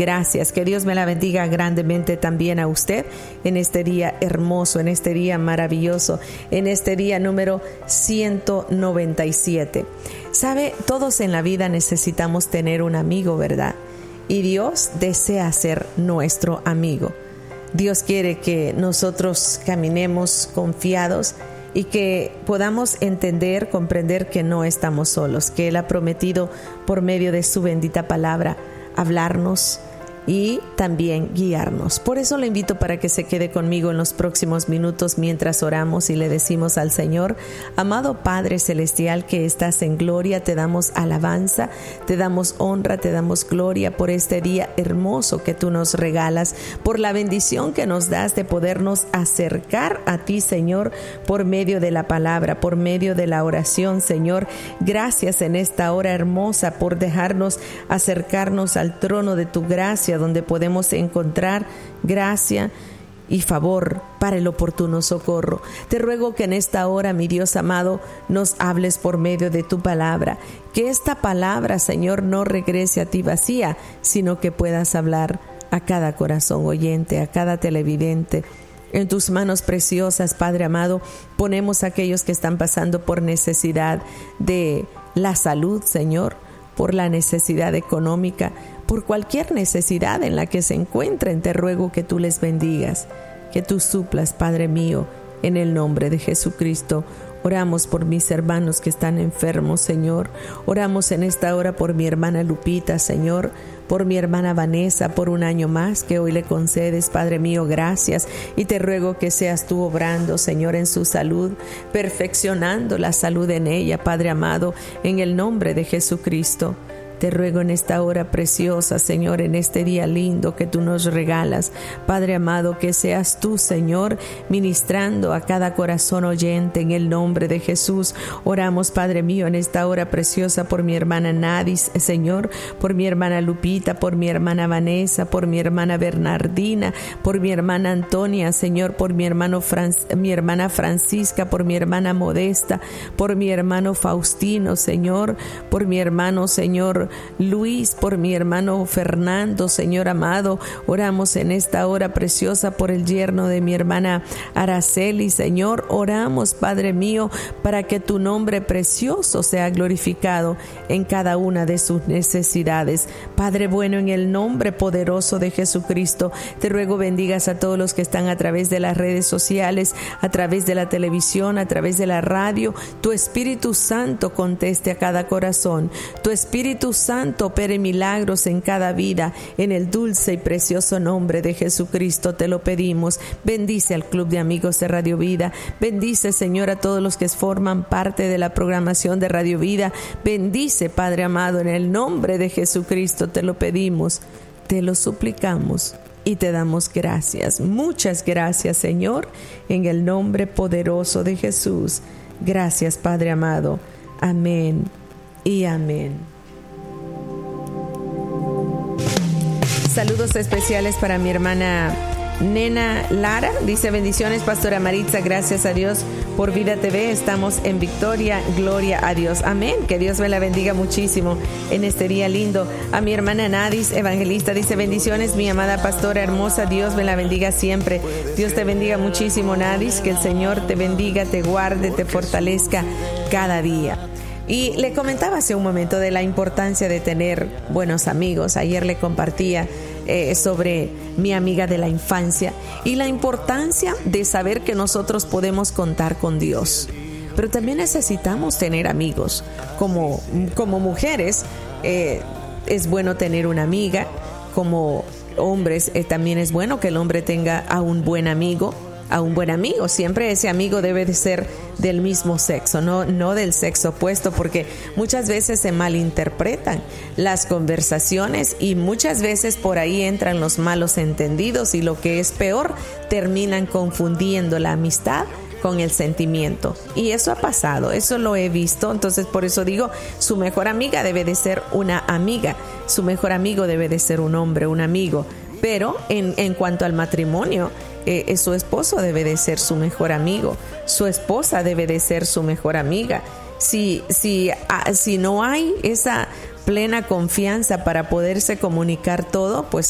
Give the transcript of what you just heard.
gracias. Que Dios me la bendiga grandemente también a usted en este día hermoso, en este día maravilloso, en este día número 197. Sabe, todos en la vida necesitamos tener un amigo, ¿verdad? Y Dios desea ser nuestro amigo. Dios quiere que nosotros caminemos confiados y que podamos entender, comprender que no estamos solos, que Él ha prometido por medio de su bendita palabra hablarnos y también guiarnos. Por eso le invito para que se quede conmigo en los próximos minutos mientras oramos y le decimos al Señor: amado Padre Celestial que estás en gloria, te damos alabanza, te damos honra, te damos gloria por este día hermoso que tú nos regalas, por la bendición que nos das de podernos acercar a ti, Señor, por medio de la palabra, por medio de la oración, Señor. Gracias en esta hora hermosa por dejarnos acercarnos al trono de tu gracia, donde podemos encontrar gracia y favor para el oportuno socorro. Te ruego que en esta hora, mi Dios amado, nos hables por medio de tu palabra. Que esta palabra, Señor, no regrese a ti vacía, sino que puedas hablar a cada corazón oyente, a cada televidente. En tus manos preciosas, Padre amado, ponemos a aquellos que están pasando por necesidad de la salud, Señor, por la necesidad económica, por cualquier necesidad en la que se encuentren. Te ruego que tú les bendigas, que tú suplas, Padre mío, en el nombre de Jesucristo. Oramos por mis hermanos que están enfermos, Señor. Oramos en esta hora por mi hermana Lupita, Señor, por mi hermana Vanessa, por un año más que hoy le concedes, Padre mío, gracias. Y te ruego que seas tú obrando, Señor, en su salud, perfeccionando la salud en ella, Padre amado, en el nombre de Jesucristo. Te ruego en esta hora preciosa, Señor, en este día lindo que tú nos regalas, Padre amado, que seas tú, Señor, ministrando a cada corazón oyente en el nombre de Jesús. Oramos, Padre mío, en esta hora preciosa por mi hermana Nadis, Señor, por mi hermana Lupita, por mi hermana Vanessa, por mi hermana Bernardina, por mi hermana Antonia, Señor, por mi hermana Francisca, por mi hermana Modesta, por mi hermano Faustino, Señor, por mi hermano, Señor, Luis, por mi hermano Fernando, Señor amado. Oramos en esta hora preciosa por el yerno de mi hermana Araceli, Señor. Oramos, Padre mío, para que tu nombre precioso sea glorificado en cada una de sus necesidades. Padre bueno, en el nombre poderoso de Jesucristo, te ruego bendigas a todos los que están a través de las redes sociales, a través de la televisión, a través de la radio. Tu Espíritu Santo conteste a cada corazón. Tu Espíritu Santo opere milagros en cada vida, en el dulce y precioso nombre de Jesucristo te lo pedimos. Bendice al Club de Amigos de Radio Vida, bendice, Señor, a todos los que forman parte de la programación de Radio Vida. Bendice, Padre amado, en el nombre de Jesucristo te lo pedimos, te lo suplicamos y te damos gracias. Muchas gracias, Señor, en el nombre poderoso de Jesús. Gracias, Padre amado. Amén y amén. Saludos especiales para mi hermana Nena Lara. Dice: bendiciones, Pastora Maritza, gracias a Dios por Vida TV. Estamos en victoria, gloria a Dios. Amén. Que Dios me la bendiga muchísimo en este día lindo. A mi hermana Nadis, evangelista, dice: bendiciones, mi amada pastora hermosa. Dios me la bendiga siempre. Dios te bendiga muchísimo, Nadis. Que el Señor te bendiga, te guarde, te fortalezca cada día. Y le comentaba hace un momento de la importancia de tener buenos amigos. Ayer le compartía sobre mi amiga de la infancia y la importancia de saber que nosotros podemos contar con Dios. Pero también necesitamos tener amigos. Como mujeres es bueno tener una amiga. Como hombres también es bueno que el hombre tenga a un buen amigo. Siempre ese amigo debe de ser del mismo sexo, no del sexo opuesto, porque muchas veces se malinterpretan las conversaciones y muchas veces por ahí entran los malos entendidos y, lo que es peor, terminan confundiendo la amistad con el sentimiento. Y eso ha pasado, eso lo he visto. Entonces, por eso digo, su mejor amiga debe de ser una amiga, su mejor amigo debe de ser un hombre, un amigo. Pero en cuanto al matrimonio, su esposo debe de ser su mejor amigo, su esposa debe de ser su mejor amiga. Si no hay esa plena confianza para poderse comunicar todo, pues